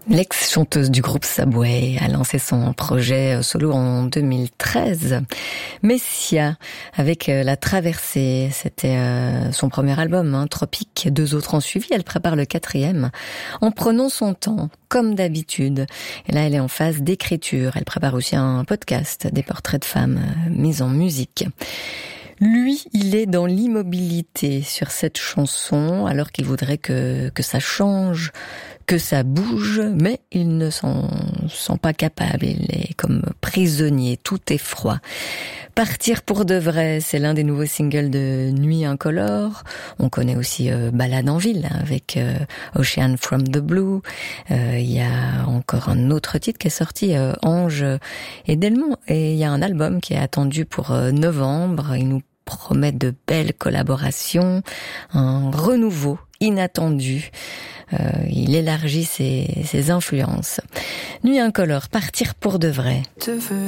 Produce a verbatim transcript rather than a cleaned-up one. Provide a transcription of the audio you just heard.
L'ex-chanteuse du groupe Subway a lancé son projet solo en deux mille treize. Messia, avec La Traversée, c'était son premier album, hein, Tropique. Deux autres ont suivi, elle prépare le quatrième, en prenant son temps, comme d'habitude. Et là, elle est en phase d'écriture. Elle prépare aussi un podcast, des portraits de femmes mis en musique. Lui, il est dans l'immobilité sur cette chanson, alors qu'il voudrait que, que ça change, que ça bouge, mais il ne s'en sent pas capable. Il est comme prisonnier, tout est froid. Partir pour de vrai, c'est l'un des nouveaux singles de Nuit Incolore. On connaît aussi euh, Balade en ville, hein, avec euh, Ocean from the Blue. Euh, il y a encore un autre titre qui est sorti, euh, Ange et Delmont. Et il y a un album qui est attendu pour euh, novembre. Il nous promet de belles collaborations, un renouveau inattendu. Euh, il élargit ses, ses influences. Nuit Incolore, partir pour de vrai.